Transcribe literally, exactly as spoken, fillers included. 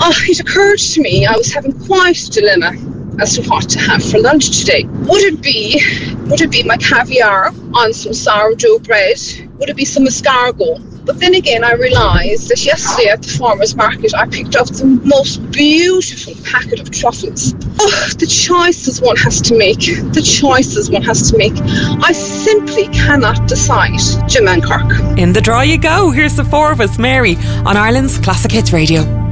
Oh, it occurred to me I was having quite a dilemma as to what to have for lunch today. Would it be, would it be my caviar on some sourdough bread? Would it be some escargot? But then again, I realised that yesterday at the farmer's market, I picked up the most beautiful packet of truffles. Oh, the choices one has to make. The choices one has to make. I simply cannot decide. Jim and Kirk. In the draw you go. Here's the four of us, Mary, on Ireland's Classic Hits Radio.